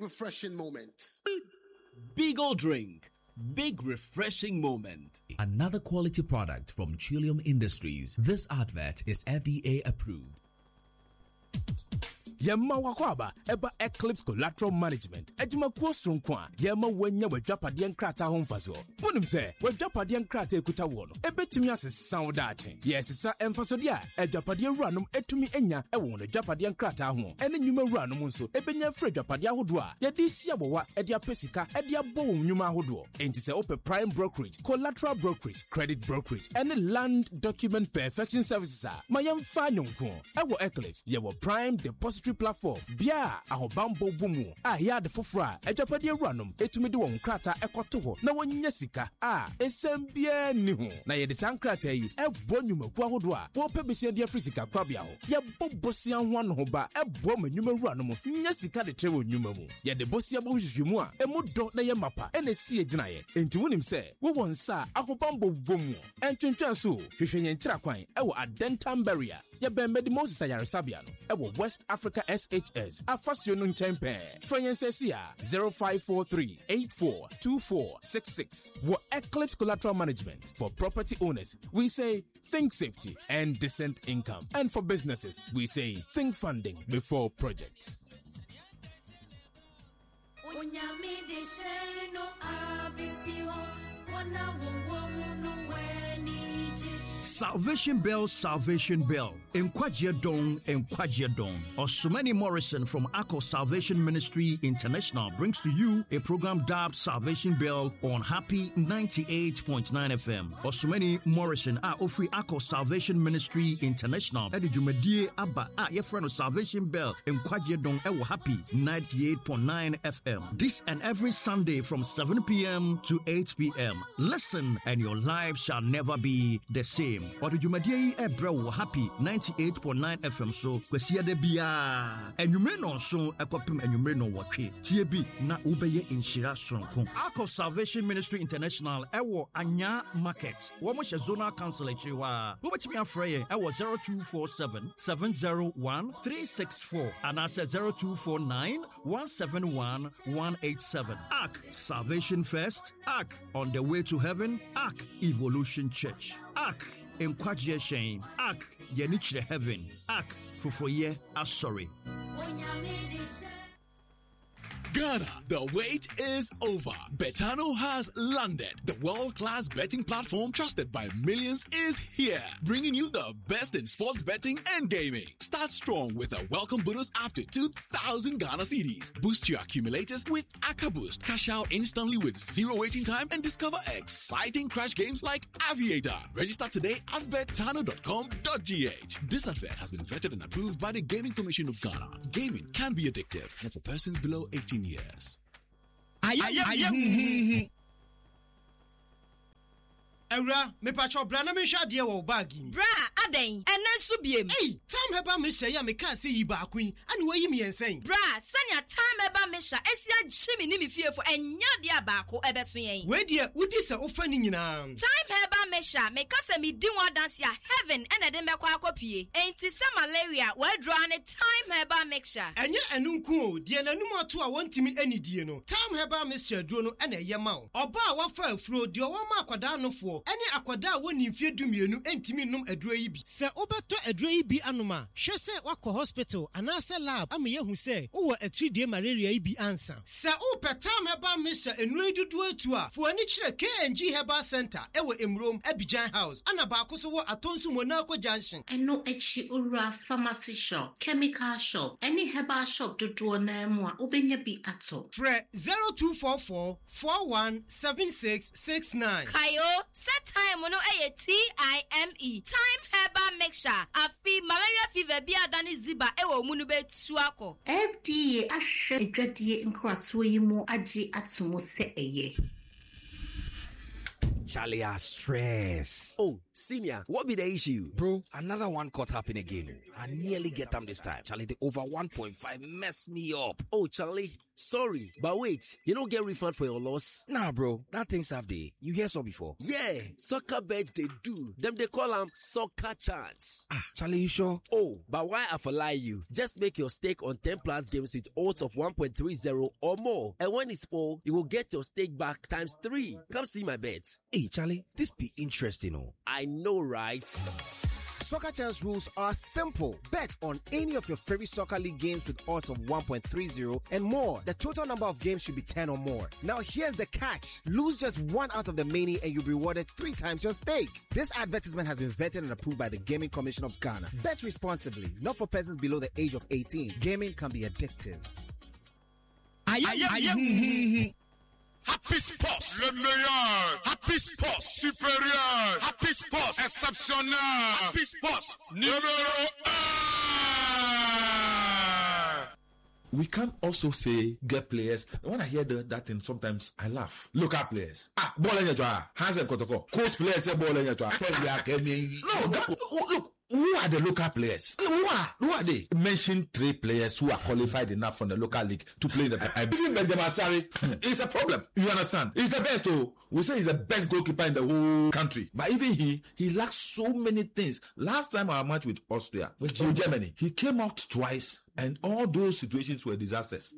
refreshing moment. Beagle drink. Big refreshing moment. Another quality product from Trillium Industries. This advert is FDA approved. Yemma wakwaba eba Eclipse Collateral Management. Ejuma kwostron kwa yemma wenya wadwapade nkrata ho mfaso. Wonim se wadwapade nkrata ekuta wo no ebetumi asesa wo daache. Yesesa emfasode a adwapade wuranom etumi enya ewo no adwapade nkrata ho. Ene nyuma wuranom nso ebenya frɛ adwapade ahodo a yede sia bowa ede apesika ede abo wo nyuma ahodo. Enti se ope prime brokerage, collateral brokerage, credit brokerage, ene land document perfection services a mayemfa nyonko. Ewo Eclipse yewo prime depository platform bia ahobambo bumu ya de fofora adwapade awuranom etumi de won krata ekoto ho na wonya sika esambia ni ho na ye de sankrata yi ebo nyumaku ahodo a wo pebese de afrisika kwabia ho ye bobosia ho no ho ba ebo manyuma awuranom nya sika de trewo nyuma mu ye de bosia bo hwehwemu a emudo na ye mapa ene sie gina ye enti wonim se wo wonsa ahobambo bumu entwentwen so hwehwenye nkira kwan ewo adentam barrier ye bembe Moses ayaresabia no ewo West Africa SHS Afasio no nchempe Franyensesia 0543842466 wo Eclipse Collateral Management. For property owners we say think safety and decent income, and for businesses we say think funding before projects. Salvation Bell, Salvation Bell. Enkwajie Dong. Osumani Morrison from Akko Salvation Ministry International brings to you a program dubbed Salvation Bell on Happy 98.9 FM. Osumani Morrison ofri Akko Salvation Ministry International. Edi Jumedie Abba ye friend of Salvation Bell. Enkwajie Dong ewo Happy 98.9 FM. This and every Sunday from 7 p.m. to 8 p.m. Listen and your life shall never be the same. Or the Jumedie Ebrew Happy 98.9 FM so kwesiya de bia. And you may not so ekopim and you may not watch it. TB na ubeye inshira sonko. Akko Salvation Ministry International ewo Anya Market. Womo she zonal council echiwa. Ubetimi afreye ewo 0247 701 364 and I said 0249 171 187. Ark Salvation First. Ark on the way to heaven. Ark Evolution Church. Ark Enkwajie Shame. Ark Yenichre Heaven. Ark Fufoye Asori. Ghana, the wait is over. Betano has landed. The world-class betting platform trusted by millions is here, bringing you the best in sports betting and gaming. Start strong with a welcome bonus up to 2,000 Ghana cedis. Boost your accumulators with Aka Boost. Cash out instantly with zero waiting time and discover exciting crash games like Aviator. Register today at betano.com.gh. This advert has been vetted and approved by the Gaming Commission of Ghana. Gaming can be addictive and for persons below 18 years. Eura, me pacho brana me sha de wo bagi. Bra, aden, enen su biem. Hey, time heba me sha ya me kan say yi ba kuin, anu wayi me ensen. Bra, sanya time heba me sha esia jimi ni me fiefo enya de abako ebeso yen. We de udi se ofa ni nyina. Time heba me sha me kasa me di one dance ya heaven ene de mekwa akopie. Enti se malaria we draw ne time heba mixture. Enye enu nku o, de nanum ato a wontimi anidie no. Time heba mixture duro no ene ye ma o. Oba a wafa afuro de o ma akwada no fo. Ene akwada woni mfie dumienu entimi num aduro yi bi. Se obeto aduro yi bi anoma, hwe se wakọ hospital anase lab am ye hu se wo a 3-day malaria yi bi ansa. Se o petam heba mixture enu dudu atu a, fo ani kire KNG Herbal Center ewo Emrom Abidjan House. Ana ba akoso wo Atonsu Monaco Junction. Eno echi ura pharmacy shop, chemical shop, any herbal shop dudu na mu a obenya bi ato. Fre 0244 417669. Kayo set time no time herbal mixture afi malaria fever bi adani ziba ewo mu no betuako. FDA ahwe edwadie nkrato yi mu agi atomo se eye. Charlie, stress. Oh, Senior, what be the issue? Bro, another one caught up in again. I nearly get them this time. Charlie, the over 1.5 messed me up. Oh, Charlie, sorry. But wait, you don't get refund for your loss? Nah, bro, that thing's half day. You hear so before? Yeah, Soccer Bet they do. Them they call them Soccer Chance. Charlie, you sure? Oh, but why I for lie you? Just make your stake on 10 plus games with odds of 1.30 or more. And when it's full, you will get your stake back times 3. Come see my bets. Hey, Charlie, this be interesting, oh. I know, right? Soccer Chance rules are simple. Bet on any of your favorite soccer league games with odds of 1.30 and more. The total number of games should be 10 or more. Now here's the catch. Lose just one out of the many and you'll be rewarded 3 times your stake. This advertisement has been vetted and approved by the Gaming Commission of Ghana. Bet responsibly, not for persons below the age of 18. Gaming can be addictive. Happy Sports, le meilleur. Happy Sports, supérieur. Happy Sports, exceptionnel. Happy Sports, numéro 1. We can also say get players. When I hear that thing, sometimes I laugh. Local players. Ball in your jar. Hands and Kotoko. Coast players say ball in your jar. No, look. Who are the local players? Who are they? Mention 3 players who are qualified enough from the local league to play in the first. Even Benjamin Asari is a problem. You understand? He's the best, though. We say he's the best goalkeeper in the whole country. But even he lacks so many things. Last time our match with Austria, with Germany, he came out twice, and all those situations were disasters.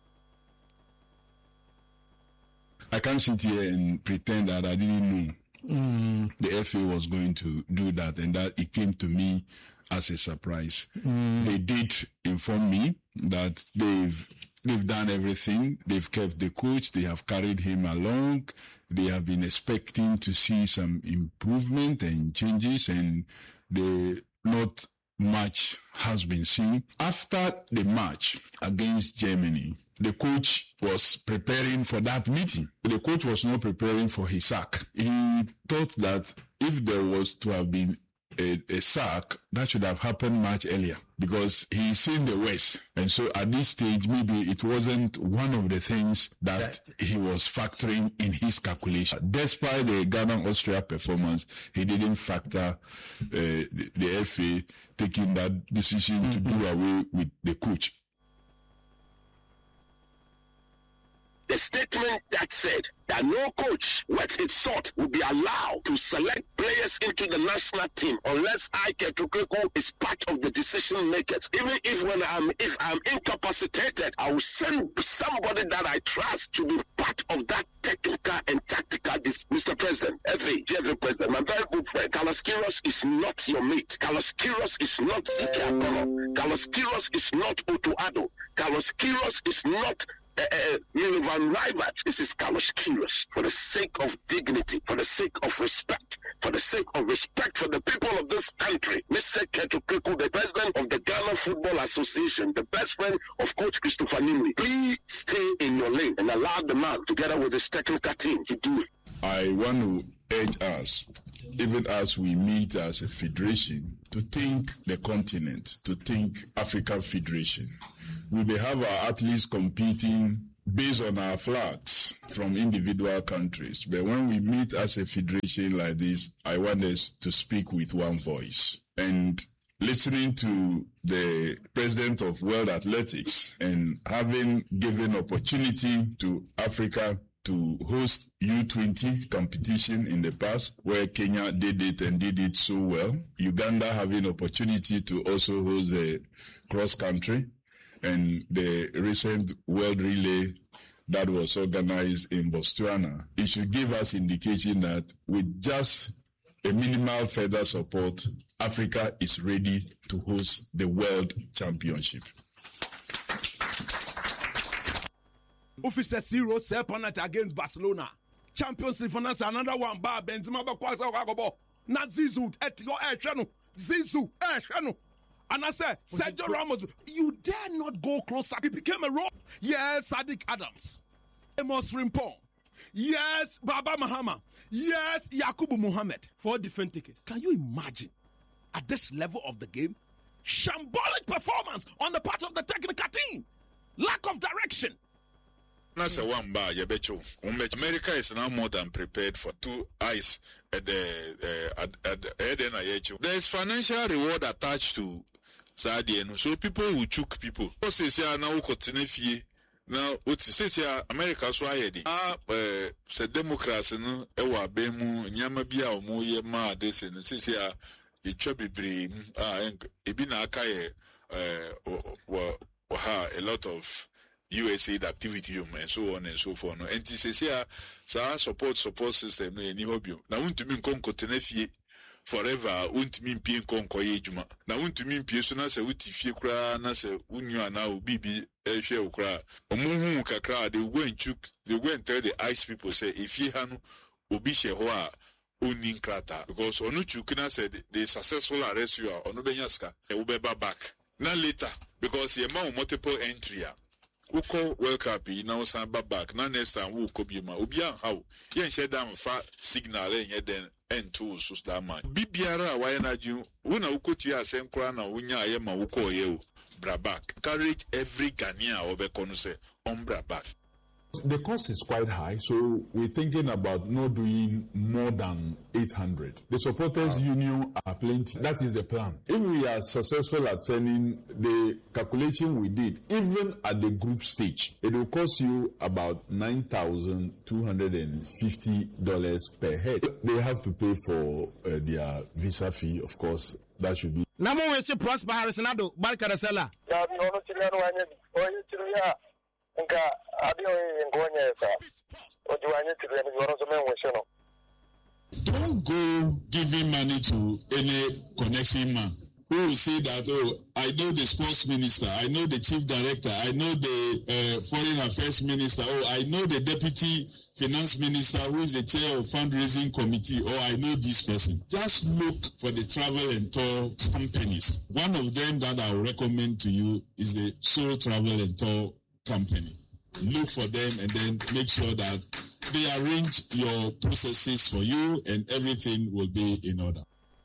I can't sit here and pretend that I didn't know the FA was going to do that, and that it came to me as a surprise. They did inform me that they've done everything. They've kept the coach. They have carried him along. They have been expecting to see some improvement and changes, and not much has been seen. After the match against Germany, the coach was preparing for that meeting. The coach was not preparing for his sack. He thought that if there was to have been a sack, that should have happened much earlier because he's seen the worst. And so at this stage, maybe it wasn't one of the things that he was factoring in his calculation. Despite the Ghana-Austria performance, he didn't factor the FA taking that decision to do away with the coach. The statement that said that no coach worth its salt will be allowed to select players into the national team unless Ketu Keku is part of the decision makers. Even if I'm incapacitated, I will send somebody that I trust to be part of that technical and tactical. Mr. President, FA President, my very good friend, Carlos Queiroz is not your mate. Carlos Queiroz is not Zeke Akolo. Carlos Queiroz is not Otto Addo. Carlos Queiroz is not Van Rijvaart. This is Carlos Queiroz. For the sake of dignity, for the sake of respect, for the sake of respect for the people of this country, Mr. Ketu Keku, the president of the Ghana Football Association, the best friend of Coach Christopher Nimri, please stay in your lane and allow the man, together with his technical team, to do it. I want to urge us, even as we meet as a federation, to think the continent, to think African Federation. We may have our athletes competing based on our flags from individual countries. But when we meet as a federation like this, I want us to speak with one voice. And listening to the president of World Athletics and having given opportunity to Africa to host U20 competition in the past, where Kenya did it and did it so well. Uganda having opportunity to also host the cross-country. And the recent World Relay that was organized in Botswana, it should give us indication that with just a minimal further support, Africa is ready to host the World Championship. Officer 0-7 penalty against Barcelona. Champions League finance another one. Benzema not Zizou. Zizou. And I said, Sergio Ramos, you dare not go closer. He became a rock. Yes, Sadiq Adams. Amos Frimpong. Yes, Baba Mahama. Yes, Yakubu Mohammed. 4 different tickets. Can you imagine, at this level of the game, shambolic performance on the part of the technical team? Lack of direction. That's a one bar, Yabecho. America is now more than prepared for 2 ice at the There's financial reward attached to Sadian, so people will choke people. Now continue. Now, what says America so I said Democrats no ewa bemu nyamabia o mo ye ma this and says ya e chobi bre ebina akaye a lot of USAID activity and so on and so forth. No, and this is here, so support system no any hobby. Now, want to mean concotenefie forever, want mean pin concoye juma. Now, want to mean piesuna se uti fie kra na se unyo na bibi share ukra. Omuhu kakra they go and chuk, they go and tell the ice people say if ye hanu obi she hoa unin krata because onu chukina said the successful arrest you onu benyaska e will be back. Now later because ye ma multiple entry. Uko welcome now stand back now next time who could be my ubia how yen share down fa signal and then end to so that man bibiara why na you una ukotu ya same kra na unya ye ma uko ye bra back encourage every Ghanaian obekono say on bra back. The cost is quite high, so we're thinking about not doing more than 800. The supporters union are plenty. That is the plan. If we are successful at sending the calculation we did, even at the group stage, it will cost you about $9,250 per head. They have to pay for their visa fee, of course. That should be. Namo we say Prosper Harrisonado, Barcarasela. Nka adio ngonya sa ojuanye tibeni yorozo menweshono. Don't go giving money to any connection man who will say that, oh, I know the sports minister, I know the chief director, I know the foreign affairs minister, oh, I know the deputy finance minister who is the chair of fundraising committee, or I know this person. Just look for the travel and tour companies. One of them that I will recommend to you is the Soul Travel and Tour company. Look for them and then make sure that they arrange your processes for you and everything will be in order.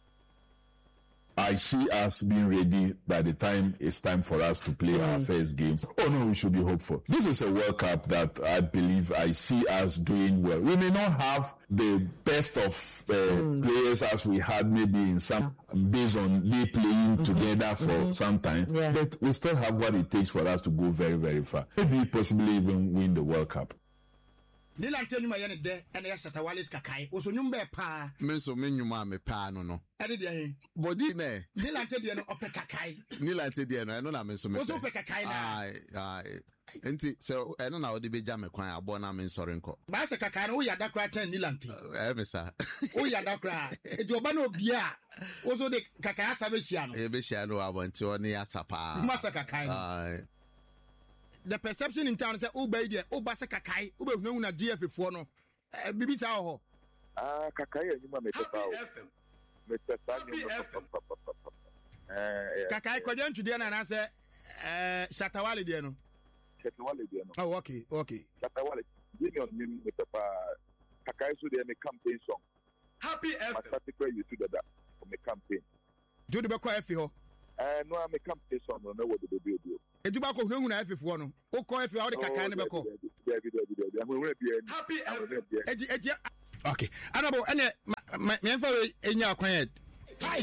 I see us being ready by the time it's time for us to play our first games. Oh no, we should be hopeful. This is a World Cup that I believe I see us doing well. We may not have the best of players as we had maybe in some, based on they playing together for some time, but we still have what it takes for us to go very, very far. Maybe possibly even win the World Cup. Nilante nyuma yene de ene ya Shatawales kakai oso nyumba pa menso menyuma me pa no ene de hen body ne Nilante de no ope kakai Nilante de no eno na menso me oso ope kakai na ai enti so eno na odi beja me kwan abo na men sori nko ba se kakai no ya dakra ten Nilante mesa o ya dakra edi oba na obia oso de kakai asabe hia no be hia no abo enti oni asapa ma se kakai ai the perception in town say Uba there Uba se kakai Uba hu na DF fo no bibi sa ho kakai anyuma me pepa o me pepa kakai ko jan tudie na say Shatawale there no oh okay Shatawale union me pepa kakai so there me campaign song Happy FM you to that for me campaign do the be ko efi ho no am campaign song no what do do Eduba ko hu na efefo no o ko efi o de kakai ne be ko Happy FM okay anabo ene me fa enya akwan